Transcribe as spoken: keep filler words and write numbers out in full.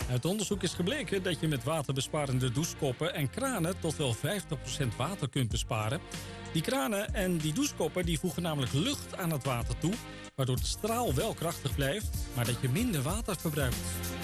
Uit onderzoek is gebleken dat je met waterbesparende douchekoppen en kranen tot wel vijftig procent water kunt besparen. Die kranen en die douchekoppen die voegen namelijk lucht aan het water toe, waardoor de straal wel krachtig blijft, maar dat je minder water verbruikt.